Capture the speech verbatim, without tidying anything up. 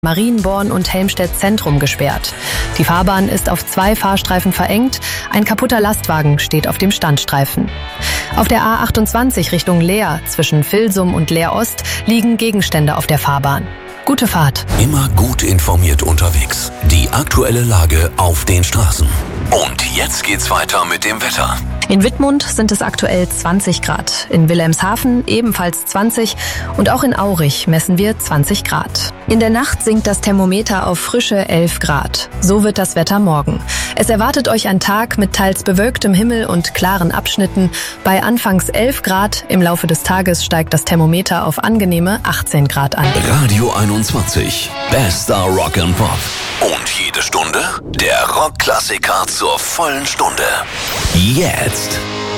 Marienborn und Helmstedt Zentrum gesperrt. Die Fahrbahn ist auf zwei Fahrstreifen verengt. Ein kaputter Lastwagen steht auf dem Standstreifen. Auf der A achtundzwanzig Richtung Leer zwischen Vilsum und Leer-Ost liegen Gegenstände auf der Fahrbahn. Gute Fahrt. Immer gut informiert unterwegs. Die aktuelle Lage auf den Straßen. Und jetzt geht's weiter mit dem Wetter. In Wittmund sind es aktuell zwanzig Grad, in Wilhelmshaven ebenfalls zwanzig und auch in Aurich messen wir zwanzig Grad. In der Nacht sinkt das Thermometer auf frische elf Grad. So wird das Wetter morgen. Es erwartet euch ein Tag mit teils bewölktem Himmel und klaren Abschnitten. Bei anfangs elf Grad, im Laufe des Tages steigt das Thermometer auf angenehme achtzehn Grad an. Radio einundzwanzig, bester Rock and Pop. Und jede Stunde der Rockklassiker zur vollen Stunde. Jetzt.